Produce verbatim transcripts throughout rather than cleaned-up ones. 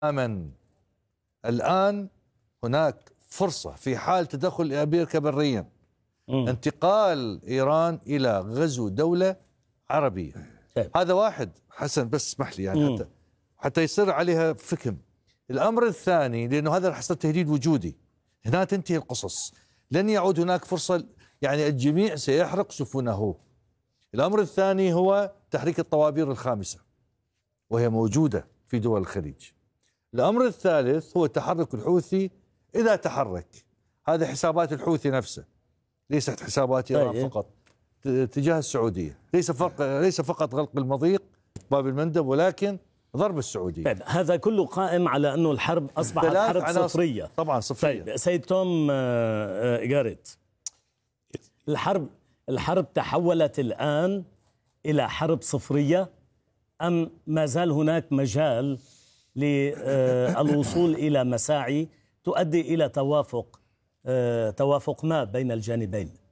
تماما. الآن هناك فرصة في حال تدخل أمريكا بريا م. انتقال إيران إلى غزو دولة عربية. طيب. هذا واحد حسن، بس اسمح لي يعني م. حتى حتى يصير عليها فكم. الأمر الثاني، لأنه هذا راح يصير تهديد وجودي، هنا تنتهي القصص، لن يعود هناك فرصة، يعني الجميع سيحرق سفنه. الأمر الثاني هو تحريك الطوابير الخامسة، وهي موجودة في دول الخليج. الأمر الثالث هو تحرك الحوثي إذا تحرك. هذه حسابات الحوثي نفسه، ليست حسابات إيران فقط تجاه السعودية. ليس فقط ليس فقط غلق المضيق باب المندب، ولكن ضرب السعودية. طيب، هذا كله قائم على أنه الحرب أصبحت حرب صفرية. طبعا صفرية. طيب سيد توم جاريت، الحرب الحرب تحولت الآن إلى حرب صفرية، أم ما زال هناك مجال للوصول إلى مساعي تؤدي إلى توافق توافق ما بين الجانبين؟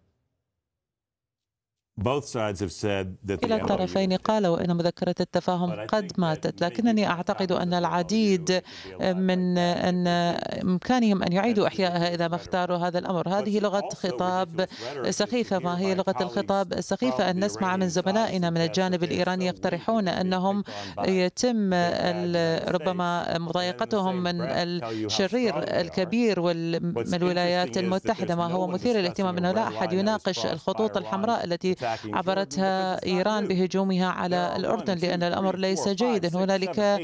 كلا الطرفين قالوا أن مذكرة التفاهم قد ماتت، لكنني أعتقد أن العديد من أن إمكانهم أن يعيدوا إحيائها إذا ما اختاروا هذا الأمر. هذه لغة خطاب سخيفة. ما هي لغة الخطاب السخيفة؟ أن نسمع من زملائنا من الجانب الإيراني يقترحون أنهم يتم ربما مضايقتهم من الشرير الكبير من الولايات المتحدة. ما هو مثير للاهتمام أنه لا أحد يناقش الخطوط الحمراء التي عبرتها إيران بهجومها على الأردن، لأن الأمر ليس جيدا. هنالك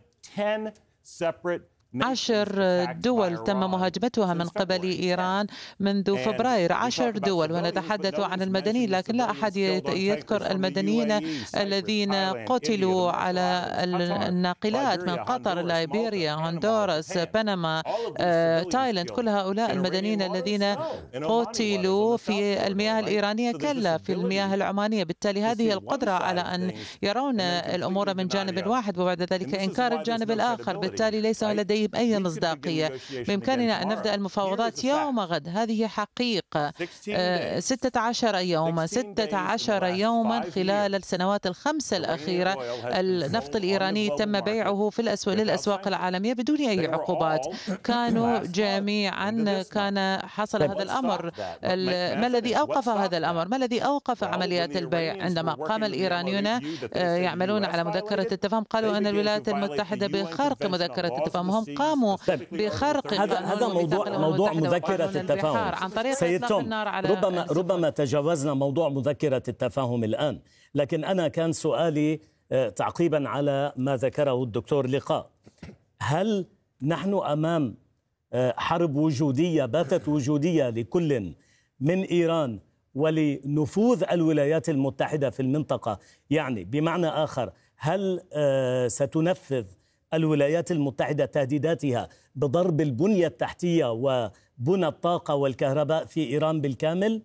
عشر دول تم مهاجمتها من قبل إيران منذ فبراير، عشر دول، ونتحدث عن المدنيين، لكن لا أحد يذكر المدنيين الذين قتلوا على الناقلات من قطر، ليبيريا، هندوراس، بنما، تايلاند. كل هؤلاء المدنيين الذين قتلوا في المياه الإيرانية كلا في المياه العمانية. بالتالي هذه القدرة على أن يرون الأمور من جانب واحد وبعد ذلك إنكار الجانب الآخر، بالتالي ليس لديهم أي مصداقية. بإمكاننا أن نبدأ المفاوضات يوم غد، هذه حقيقة. ستة عشر يوما ستة عشر يوما خلال السنوات الخمسة الأخيرة النفط الإيراني تم بيعه في الأسواق للأسواق العالمية بدون أي عقوبات. كانوا جميعا كان حصل هذا الأمر. ما الذي أوقف هذا الأمر؟ ما الذي أوقف عمليات البيع؟ عندما قام الإيرانيون يعملون على مذكرة التفاهم قالوا أن الولايات المتحدة بخرق مذكرة التفاهم. هم قاموا بخرق هذا هذا موضوع موضوع مذكرة التفاهم عن طريق سيد توم. ربما ربما تجاوزنا موضوع مذكرة التفاهم الآن، لكن أنا كان سؤالي تعقيبا على ما ذكره الدكتور لقاء. هل نحن أمام حرب وجودية باتت وجودية لكل من إيران ولنفوذ الولايات المتحدة في المنطقة؟ يعني بمعنى آخر، هل ستنفذ الولايات المتحدة تهديداتها بضرب البنية التحتية وبنى الطاقة والكهرباء في إيران بالكامل؟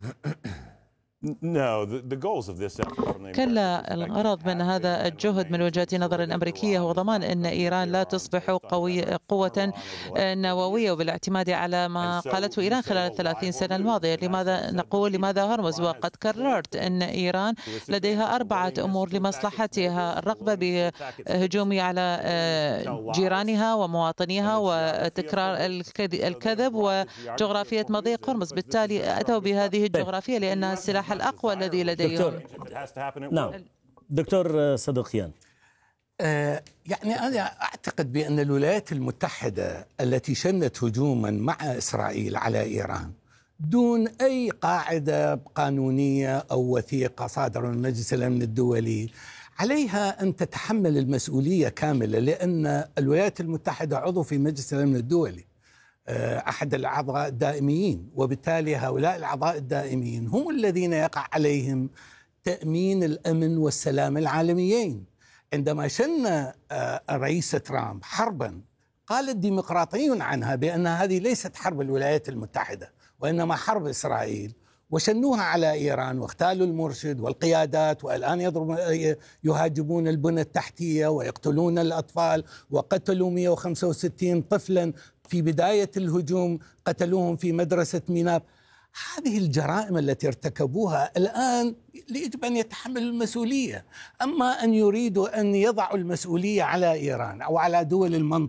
كلا، الغرض من هذا الجهد من وجهة نظر الأمريكية هو ضمان أن إيران لا تصبح قوية قوة نووية، وبالاعتماد على ما قالته إيران خلال الثلاثين سنة الماضية. لماذا نقول لماذا هرمز؟ وقد كررت أن إيران لديها أربعة أمور لمصلحتها: الرغبة بهجوم على جيرانها ومواطنيها، وتكرار الكذب، وجغرافية مضيق هرمز. بالتالي أتوا بهذه الجغرافية لأنها السلاح الأقوى الذي لديهم. دكتور نعم دكتور صدقيان. آه يعني أنا أعتقد بأن الولايات المتحدة التي شنت هجوما مع إسرائيل على إيران دون أي قاعدة قانونية أو وثيقة صادرة من مجلس الأمن الدولي عليها أن تتحمل المسؤولية كاملة، لأن الولايات المتحدة عضو في مجلس الأمن الدولي، أحد الأعضاء الدائمين، وبالتالي هؤلاء الأعضاء الدائمين هم الذين يقع عليهم تأمين الأمن والسلام العالميين. عندما شن الرئيس ترامب حربا قال الديمقراطيون عنها بأن هذه ليست حرب الولايات المتحدة وإنما حرب إسرائيل، وشنوها على إيران واغتالوا المرشد والقيادات، والآن يضرب يهاجمون البنى التحتية ويقتلون الأطفال، وقتلوا مئة وخمسة وستين طفلا في بداية الهجوم، قتلوهم في مدرسة ميناب. هذه الجرائم التي ارتكبوها الآن يجب أن يتحملوا المسؤولية. أما أن يريدوا أن يضعوا المسؤولية على إيران أو على دول المنطقة